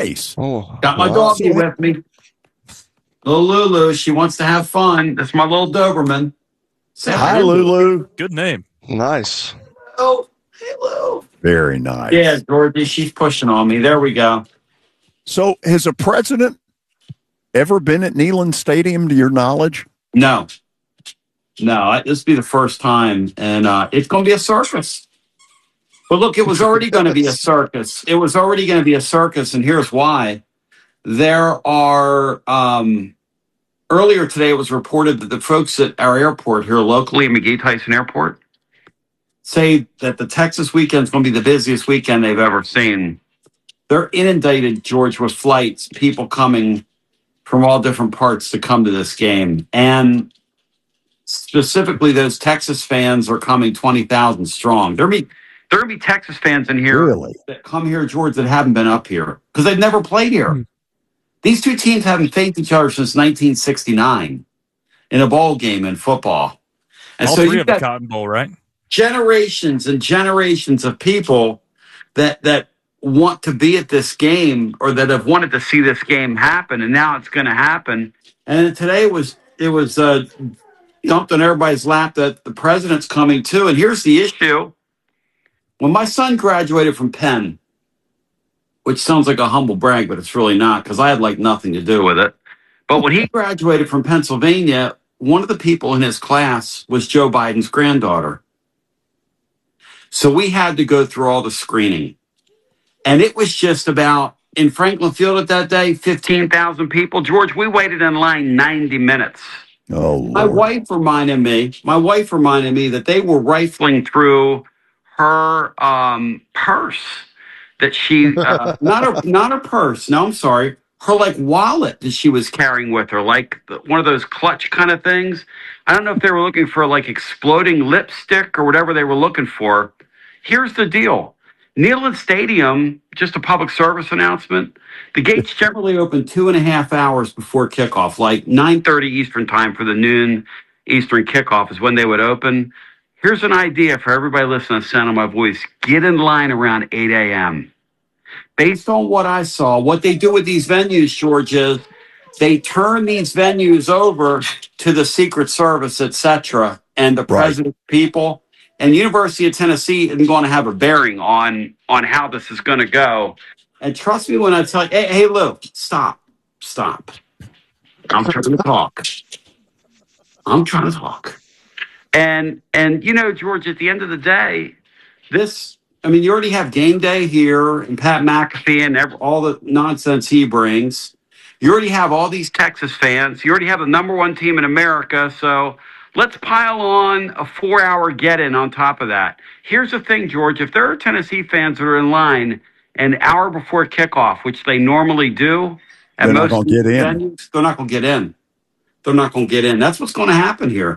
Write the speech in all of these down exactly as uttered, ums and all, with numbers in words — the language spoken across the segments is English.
Nice. Oh, Got my wow. doggy with me. Little Lulu, she wants to have fun. That's my little Doberman. Say Hi, Lulu. Good name. Nice. Oh, hello. Very nice. Yeah, Georgie, she's pushing on me. There we go. So, has a president ever been at Neyland Stadium, to your knowledge? No. No, this will be the first time, and uh, it's going to be a circus. But look, it was already going to be a circus. It was already going to be a circus, and here's why. There are, um, earlier today it was reported that the folks at our airport here locally, McGee Tyson Airport, say that the Texas weekend is going to be the busiest weekend they've ever seen. They're inundated, George, with flights, people coming from all different parts to come to this game. And specifically, those Texas fans are coming twenty thousand strong. There be there will be Texas fans in here Really? that come here, George, that haven't been up here because they've never played here. Hmm. These two teams haven't faced each other since nineteen sixty-nine in a bowl game in football. And All so three you've of the got Cotton Bowl, right? generations and generations of people that that want to be at this game or that have wanted to see this game happen, and now it's going to happen. And today it was it was uh, dumped on everybody's lap that the president's coming too. And here's the issue: when my son graduated from Penn, which sounds like a humble brag, but it's really not because I had like nothing to do with it. But when he graduated from Pennsylvania, one of the people in his class was Joe Biden's granddaughter. So we had to go through all the screening. And it was just about, in Franklin Field at that day, fifteen thousand people. George, we waited in line ninety minutes. Oh, My Lord. wife reminded me, my wife reminded me that they were rifling through her um, purse that she, uh, not her, not her purse. No, I'm sorry. Her like wallet that she was carrying with her, like the, one of those clutch kind of things. I don't know if they were looking for like exploding lipstick or whatever they were looking for. Here's the deal. Neyland Stadium, just a public service announcement, the gates generally open two and a half hours before kickoff, like nine thirty Eastern time for the noon Eastern kickoff is when they would open. Here's an idea for everybody listening to Sound of My Voice. Get in line around eight a.m. Based on what I saw, what they do with these venues, George, is they turn these venues over to the Secret Service, et cetera, and the Right. president people. And University of Tennessee isn't going to have a bearing on, on how this is going to go. And trust me when I tell you, hey, hey, Lou, stop, stop. I'm trying to talk. I'm trying to talk. And, and you know, George, at the end of the day, this, I mean, you already have game day here and Pat McAfee and every, all the nonsense he brings. You already have all these Texas fans. You already have the number one team in America. So let's pile on a four-hour get-in on top of that. Here's the thing, George. If there are Tennessee fans that are in line an hour before kickoff, which they normally do, at They're not most gonna get in. venues, they're not going to get in. They're not going to get in. That's what's going to happen here.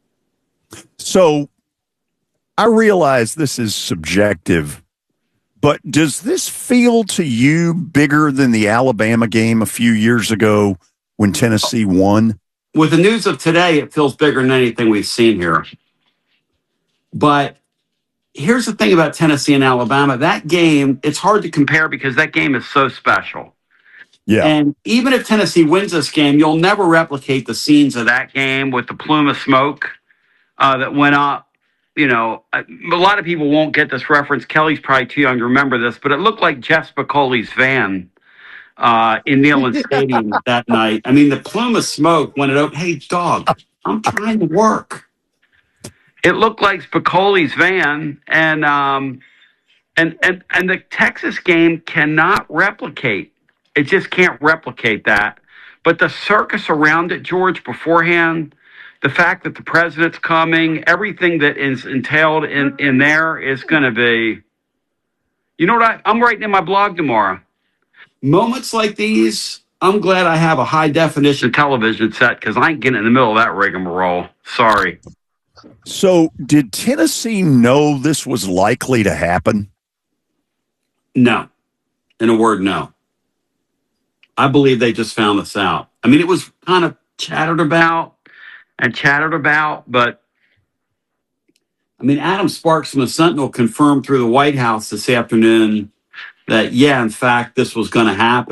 So, I realize this is subjective, but does this feel to you bigger than the Alabama game a few years ago when Tennessee won? With the news of today, it feels bigger than anything we've seen here. But here's the thing about Tennessee and Alabama. That game, it's hard to compare because that game is so special. Yeah. And even if Tennessee wins this game, you'll never replicate the scenes of that game with the plume of smoke uh, that went up. You know, a lot of people won't get this reference. Kelly's probably too young to remember this, but it looked like Jeff Spicoli's van uh, in Neyland Stadium that night. I mean, the plume of smoke when it opened. Hey, dog, I'm trying to work. It looked like Spicoli's van, and um, and and and the Texas game cannot replicate. It just can't replicate that. But the circus around it, George, beforehand, the fact that the president's coming, everything that is entailed in, in there is going to be, you know what, I, I'm writing in my blog tomorrow. Moments like these, I'm glad I have a high-definition television set because I ain't getting in the middle of that rigmarole. Sorry. So, did Tennessee know this was likely to happen? No. In a word, no. I believe they just found this out. I mean, it was kind of chattered about and chattered about, but I mean, Adam Sparks from the Sentinel confirmed through the White House this afternoon that, yeah, in fact, this was going to happen.